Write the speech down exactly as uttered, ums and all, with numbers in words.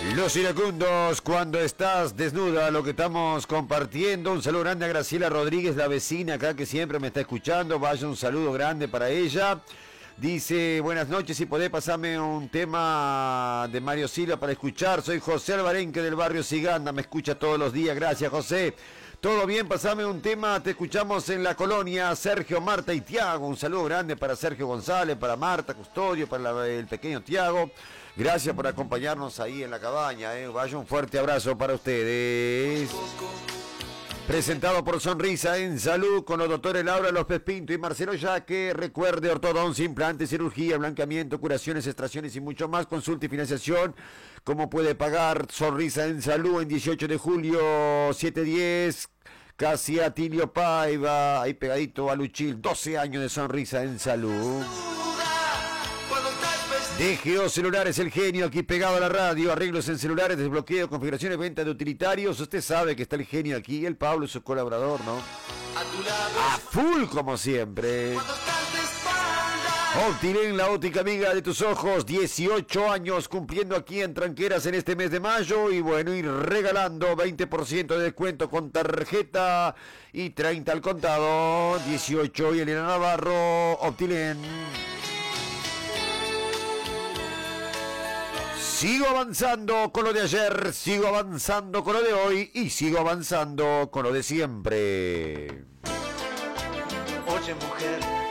Los iracundos, cuando estás desnuda, lo que estamos compartiendo. Un saludo grande a Graciela Rodríguez, la vecina acá que siempre me está escuchando. Vaya un saludo grande para ella. Dice, buenas noches, si podés pasarme un tema de Mario Silva para escuchar. Soy José Alvarenque del barrio Siganda, me escucha todos los días. Gracias, José. Todo bien, pasame un tema, te escuchamos en la colonia. Sergio, Marta y Tiago. Un saludo grande para Sergio González, para Marta Custodio, para la, el pequeño Tiago. Gracias por acompañarnos ahí en la cabaña, ¿eh? Vaya un fuerte abrazo para ustedes. Presentado por Sonrisa en Salud con los doctores Laura López Pinto y Marcelo Yaque. Recuerde, ortodoncia, implantes, cirugía, blanqueamiento, curaciones, extracciones y mucho más. Consulta y financiación. ¿Cómo puede pagar? Sonrisa en Salud en dieciocho de julio, setecientos diez. Casi Atilio Paiva, ahí pegadito a Luchil. doce años de Sonrisa en Salud. D G O Celulares, el genio, aquí pegado a la radio. Arreglos en celulares, desbloqueo, configuraciones, venta de utilitarios. Usted sabe que está el genio aquí, el Pablo es su colaborador, ¿no? A full como siempre. Optilen, la óptica amiga de tus ojos. dieciocho años cumpliendo aquí en Tranqueras en este mes de mayo. Y bueno, ir regalando veinte por ciento de descuento con tarjeta y treinta al contado. dieciocho y Elena Navarro, Optilen. Sigo avanzando con lo de ayer, sigo avanzando con lo de hoy y sigo avanzando con lo de siempre. Oye, mujer,